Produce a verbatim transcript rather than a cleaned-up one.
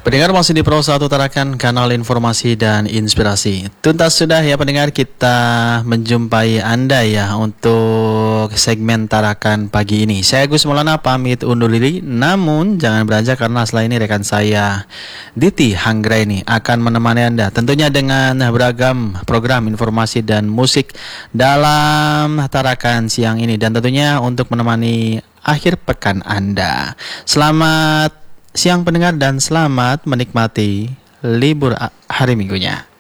Pendengar masih di Pro satu Tarakan, kanal informasi dan inspirasi. Tuntas sudah ya pendengar, kita menjumpai Anda ya untuk segmen Tarakan pagi ini. Saya Gus Maulana pamit undur diri, namun jangan beranjak karena setelah ini rekan saya Diti Hanggraini akan menemani Anda tentunya dengan beragam program informasi dan musik dalam Tarakan siang ini, dan tentunya untuk menemani akhir pekan Anda. Selamat siang pendengar dan selamat menikmati libur hari minggunya.